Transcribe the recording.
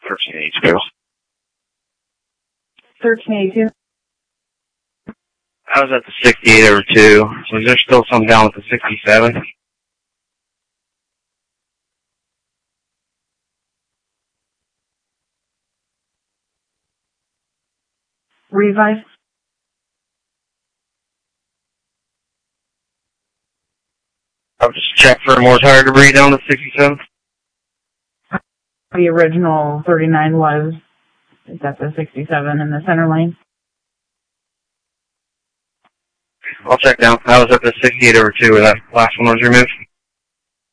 1382. 1382. I was at the 68/2. So is there still some down with the 67? Revise. I'll just check for more tire debris down to 67. The original 39 was, is that the 67 in the center lane? I'll check down. I was at the 68/2 where that last one was removed.